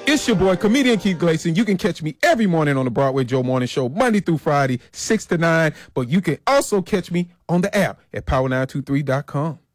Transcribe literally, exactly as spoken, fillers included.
It's your boy, comedian Keith Gleason. You can catch me every morning on the Broadway Joe Morning Show, Monday through Friday, six to nine. But you can also catch me on the app at power nine two three dot com.